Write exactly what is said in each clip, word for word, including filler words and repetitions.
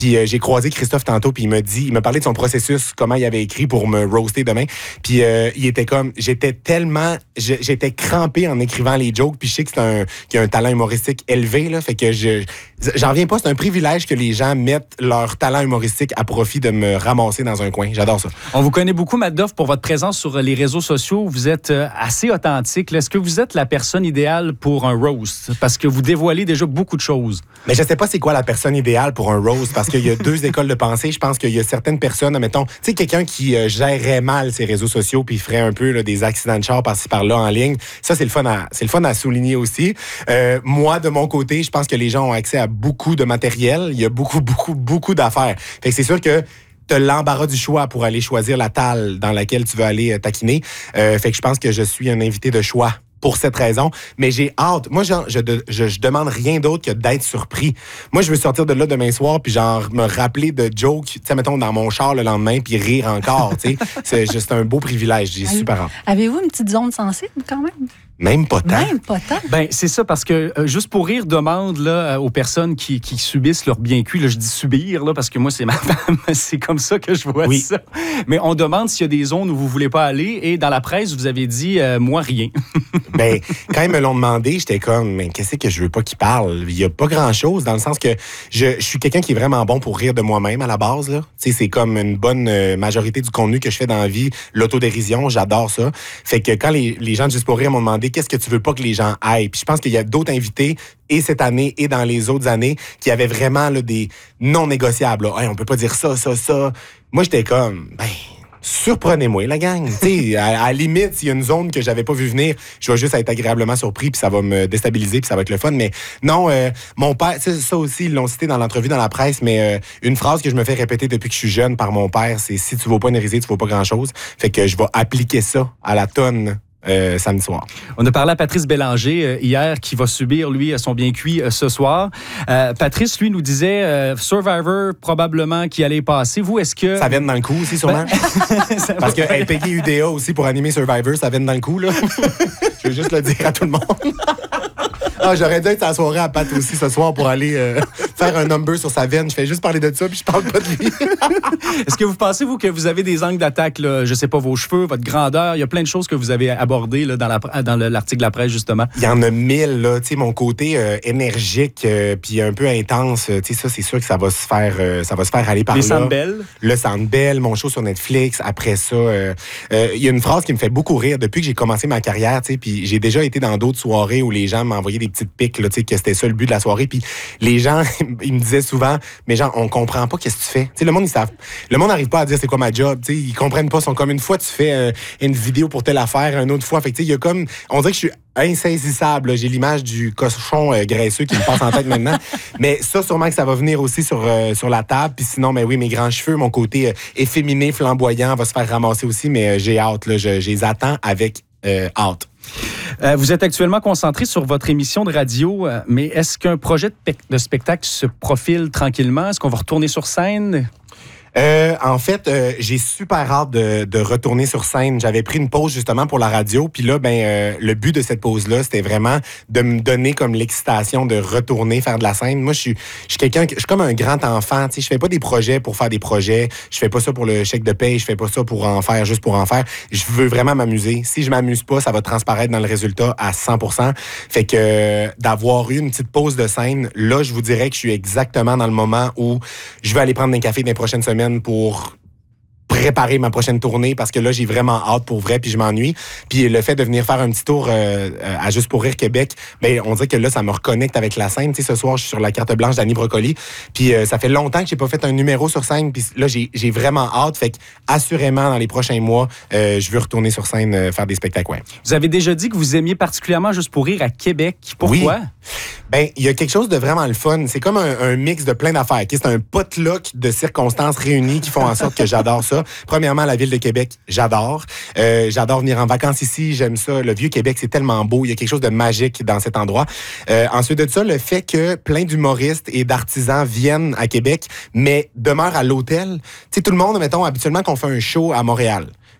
Puis euh, j'ai croisé Christophe tantôt, puis il m'a dit, il m'a parlé de son processus, comment il avait écrit pour me roaster demain. Puis euh, il était comme, j'étais tellement, j'étais crampé en écrivant les jokes, puis je sais que c'est un, qu'il y a un talent humoristique élevé, là, fait que je, j'en viens pas, c'est un privilège que les gens mettent leur talent humoristique à profit de me ramasser dans un coin. J'adore ça. On vous connaît beaucoup, Matt Duff, pour votre présence sur les réseaux sociaux. Vous êtes assez authentique. Est-ce que vous êtes la personne idéale pour un roast? Parce que vous dévoilez déjà beaucoup de choses. Mais je sais pas c'est quoi la personne idéale pour un roast, parce qu'il y a deux écoles de pensée. Je pense qu'il y a certaines personnes, admettons, tu sais, quelqu'un qui euh, gérerait mal ses réseaux sociaux puis ferait un peu là, des accidents de char par-ci par-là en ligne. Ça, c'est le fun à, c'est le fun à souligner aussi. Euh, moi, de mon côté, je pense que les gens ont accès à beaucoup de matériel. Il y a beaucoup, beaucoup, beaucoup d'affaires. Fait que c'est sûr que tu as l'embarras du choix pour aller choisir la talle dans laquelle tu veux aller euh, taquiner. Euh, fait que je pense que je suis un invité de choix pour cette raison, mais j'ai hâte. Moi, genre, je, je, je demande rien d'autre que d'être surpris. Moi, je veux sortir de là demain soir puis genre me rappeler de jokes, tu sais, mettons, dans mon char le lendemain puis rire encore, tu sais. C'est juste un beau privilège. J'ai super hâte. Avez-vous une petite zone sensible quand même? Même pas tant. Même pas tant. Ben, c'est ça, parce que euh, Juste pour rire demande là, aux personnes qui, qui subissent leur bien cuit, là, je dis subir, là, parce que moi, c'est ma femme, c'est comme ça que je vois oui. ça. Mais on demande s'il y a des zones où vous voulez pas aller, et dans la presse, vous avez dit, euh, moi, rien. Ben, quand ils me l'ont demandé, j'étais comme, mais qu'est-ce que je veux pas qu'ils parlent? Il y a pas grand-chose, dans le sens que je, je suis quelqu'un qui est vraiment bon pour rire de moi-même à la base, là. Tu sais, c'est comme une bonne euh, majorité du contenu que je fais dans la vie, l'autodérision, j'adore ça. Fait que quand les, les gens de Juste pour rire m'ont demandé qu'est-ce que tu veux pas que les gens aillent, puis je pense qu'il y a d'autres invités, et cette année, et dans les autres années, qui avaient vraiment là, des non négociables. Là. Hey, on peut pas dire ça, ça, ça. Moi, j'étais comme, ben... surprenez-moi, la gang. T'sais, à, à la limite, s'il y a une zone que j'avais pas vu venir, je vais juste être agréablement surpris, puis ça va me déstabiliser, puis ça va être le fun. Mais non, euh, mon père, ça aussi, ils l'ont cité dans l'entrevue dans la presse, mais euh, une phrase que je me fais répéter depuis que je suis jeune par mon père, c'est « si tu vaux pas une risée, tu vaux pas grand-chose ». Fait que je vais appliquer ça à la tonne. Euh, samedi soir. On a parlé à Patrice Bélanger euh, hier, qui va subir, lui, son bien cuit euh, ce soir. Euh, Patrice, lui, nous disait euh, Survivor, probablement, qui allait passer. Vous, est-ce que... Ça vient dans le coup aussi, sûrement? Ben... Parce que hey, Peggy U D A aussi, pour animer Survivor, ça vient dans le coup, là. Je veux juste le dire à tout le monde. Ah, j'aurais dû être à la soirée à Pat aussi ce soir pour aller euh, faire un number sur sa veine. Je fais juste parler de ça, puis je parle pas de lui. Est-ce que vous pensez, vous, que vous avez des angles d'attaque, là, je sais pas, vos cheveux, votre grandeur, il y a plein de choses que vous avez abordées là, dans, la, dans le, l'article de la presse, justement? Il y en a mille, là. Tu sais, mon côté euh, énergique, euh, puis un peu intense, tu sais, ça, c'est sûr que ça va se faire, euh, ça va se faire aller par Les là. Centre Bell. Le Centre Bell, mon show sur Netflix. Après ça, euh, euh, il y a une phrase qui me fait beaucoup rire depuis que j'ai commencé ma carrière, tu sais, puis j'ai déjà été dans d'autres soirées où les gens m'envoyaient des petites piques, là, tu sais, que c'était ça le but de la soirée. Puis les gens, ils me disaient souvent, mais genre, on comprend pas qu'est-ce que tu fais. Tu sais, le monde, ils savent. Le monde n'arrive pas à dire c'est quoi ma job. Tu sais, ils comprennent pas. Ils sont comme une fois, tu fais euh, une vidéo pour telle affaire, une autre fois. Fait que, tu sais, il y a comme, on dirait que je suis insaisissable. Là. J'ai l'image du cochon euh, graisseux qui me passe en tête maintenant. Mais ça, sûrement que ça va venir aussi sur, euh, sur la table. Puis sinon, mais oui, mes grands cheveux, mon côté euh, efféminé, flamboyant, va se faire ramasser aussi. Mais euh, j'ai hâte. Là. Je, je les attends avec euh, hâte. Euh, vous êtes actuellement concentré sur votre émission de radio, euh, mais est-ce qu'un projet de, pe- de spectacle se profile tranquillement? Est-ce qu'on va retourner sur scène? Euh, en fait, euh, j'ai super hâte de, de retourner sur scène. J'avais pris une pause justement pour la radio, puis là, ben euh, le but de cette pause-là, c'était vraiment de me donner comme l'excitation de retourner faire de la scène. Moi, je suis, je suis quelqu'un, je suis comme un grand enfant. Tu sais, je fais pas des projets pour faire des projets. Je fais pas ça pour le chèque de paye. Je fais pas ça pour en faire juste pour en faire. Je veux vraiment m'amuser. Si je m'amuse pas, ça va transparaître dans le résultat à cent pour cent. Fait que euh, d'avoir eu une petite pause de scène, là, je vous dirais que je suis exactement dans le moment où je vais aller prendre des cafés dans les prochaines semaines pour préparer ma prochaine tournée parce que là, j'ai vraiment hâte pour vrai puis je m'ennuie. Puis le fait de venir faire un petit tour euh, à Juste pour rire Québec, ben on dirait que là, ça me reconnecte avec la scène. Tu sais, ce soir, je suis sur la carte blanche d'Annie Brocoli. Puis euh, ça fait longtemps que j'ai pas fait un numéro sur scène. Puis là, j'ai, j'ai vraiment hâte. Fait que assurément, dans les prochains mois, euh, je veux retourner sur scène euh, faire des spectacles. Ouais. Vous avez déjà dit que vous aimiez particulièrement Juste pour rire à Québec. Pourquoi? Oui. Ben, il y a quelque chose de vraiment le fun. C'est comme un, un mix de plein d'affaires. Okay? C'est un potluck de circonstances réunies qui font en sorte que j'adore ça. Premièrement, la ville de Québec, j'adore. Euh, j'adore venir en vacances ici, j'aime ça. Le Vieux-Québec, c'est tellement beau. Il y a quelque chose de magique dans cet endroit. Euh, ensuite de ça, le fait que plein d'humoristes et d'artisans viennent à Québec, mais demeurent à l'hôtel. Tu sais, tout le monde, mettons, habituellement, qu'on fait un show à Montréal.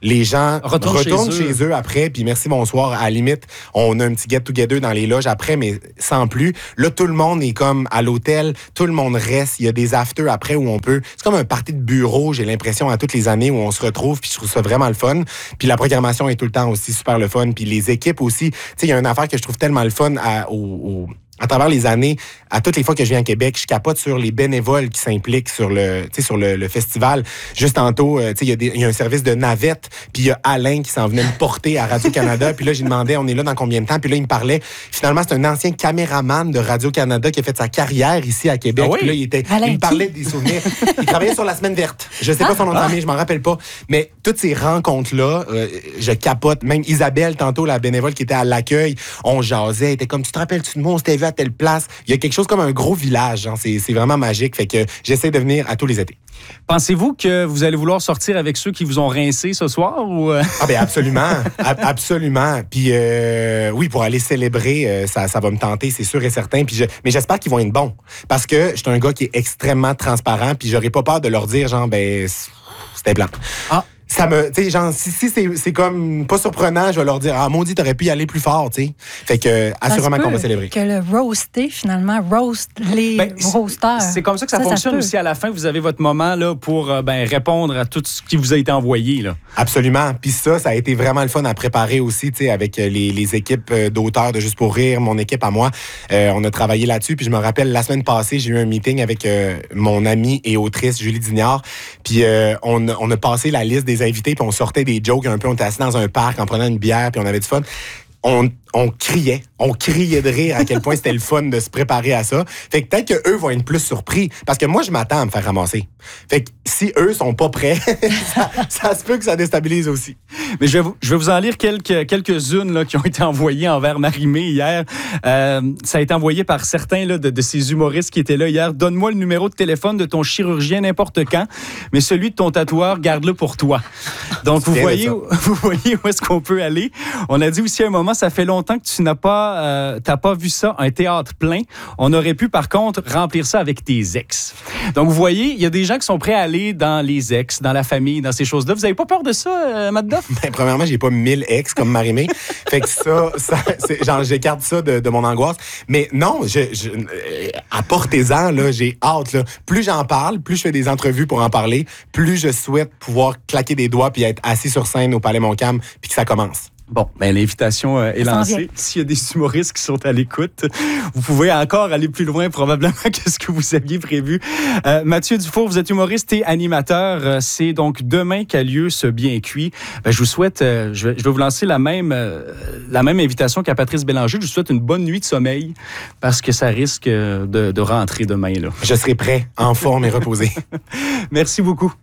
Les gens Retourne retournent chez eux. chez eux après, puis merci, bonsoir. À la limite, on a un petit get-together dans les loges après, mais sans plus. Là, tout le monde est comme à l'hôtel, tout le monde reste. Il y a des afters après où on peut... C'est comme un party de bureau, j'ai l'impression, à toutes les années où on se retrouve, puis je trouve ça vraiment le fun. Puis la programmation est tout le temps aussi super le fun. Puis les équipes aussi. Tu sais, il y a une affaire que je trouve tellement le fun à, au, au à travers les années, à toutes les fois que je viens à Québec, je capote sur les bénévoles qui s'impliquent sur le, tu sais, sur le, le festival. Juste tantôt, euh, tu sais, il y a des, il y a un service de navette, puis il y a Alain qui s'en venait me porter à Radio-Canada. Puis là, j'ai demandé, on est là dans combien de temps? Puis là, il me parlait. Finalement, c'est un ancien caméraman de Radio-Canada qui a fait sa carrière ici à Québec. Ah oui? Puis là, il était, Alain il me parlait qui? des souvenirs. Il travaillait sur la Semaine verte. Je sais pas son nom de famille, je m'en rappelle pas. Mais toutes ces rencontres-là, euh, je capote. Même Isabelle, tantôt, la bénévole qui était à l'accueil, on jasait, elle était comme, tu te rappelles-tu de moi? On s'était vu à telle place. Il y a quelque chose comme un gros village. Hein. C'est, c'est vraiment magique. Fait que j'essaie de venir à tous les étés. Pensez-vous que vous allez vouloir sortir avec ceux qui vous ont rincé ce soir? Ou... Ah ben absolument. A- absolument. Puis euh, oui, pour aller célébrer, euh, ça, ça va me tenter, c'est sûr et certain. Puis je, mais j'espère qu'ils vont être bons. Parce que je suis un gars qui est extrêmement transparent. Puis j'aurais pas peur de leur dire, genre, ben, c'était blanc. Ah. Ça me, tu sais, genre, si, si c'est, c'est comme pas surprenant, je vais leur dire, ah, maudit, t'aurais pu y aller plus fort, tu sais. Fait que, assurément qu'on va célébrer. Que le roaster, finalement, roast les Ben, roasters. C'est comme ça que ça, Ça, ça fonctionne peut. aussi à la fin. Vous avez votre moment là, pour euh, ben, répondre à tout ce qui vous a été envoyé. Là. Absolument. Puis ça, ça a été vraiment le fun à préparer aussi, tu sais, avec les, les équipes d'auteurs de Juste pour rire, mon équipe à moi. Euh, on a travaillé là-dessus. Puis je me rappelle, la semaine passée, j'ai eu un meeting avec euh, mon amie et autrice Julie Dignard. Puis euh, on, on a passé la liste des invités, puis on sortait des jokes un peu. On était assis dans un parc en prenant une bière, puis on avait du fun. On, on criait, on criait de rire à quel point c'était le fun de se préparer à ça. Fait que peut-être qu'eux vont être plus surpris, parce que moi, je m'attends à me faire ramasser. Fait que si eux sont pas prêts, ça, ça se peut que ça déstabilise aussi. Mais je vais vous, je vais vous en lire quelques, quelques-unes là, qui ont été envoyées envers Marie-Mé hier. Euh, ça a été envoyé par certains là, de, de ces humoristes qui étaient là hier. Donne-moi le numéro de téléphone de ton chirurgien n'importe quand, mais celui de ton tatoueur, garde-le pour toi. Donc, vous voyez, où, vous voyez où est-ce qu'on peut aller. On a dit aussi à un moment, ça fait longtemps que tu n'as pas, euh, t'as pas vu ça, un théâtre plein. On aurait pu, par contre, remplir ça avec tes ex. Donc, vous voyez, il y a des gens qui sont prêts à aller dans les ex, dans la famille, dans ces choses-là. Vous n'avez pas peur de ça, euh, Matt Duff? Ben, premièrement, j'ai pas mille ex comme Marie-Mé. Fait que ça, ça c'est, genre, j'écarte ça de, de mon angoisse. Mais non, je, je, euh, apportez-en, là, j'ai hâte, là. Plus j'en parle, plus je fais des entrevues pour en parler, plus je souhaite pouvoir claquer des doigts puis être assis sur scène au Palais Montcalm puis que ça commence. Bon, ben l'invitation euh, est Ça lancée. S'il y a des humoristes qui sont à l'écoute, vous pouvez encore aller plus loin probablement que ce que vous aviez prévu. Euh, Mathieu Dufour, vous êtes humoriste et animateur. Euh, C'est donc demain qu'a lieu ce Bien cuit. Ben, je vous souhaite, euh, je, vais, je vais vous lancer la même, euh, la même invitation qu'à Patrice Bélanger. Je vous souhaite une bonne nuit de sommeil parce que ça risque de, de rentrer demain. Là. Je serai prêt, en forme et reposé. Merci beaucoup.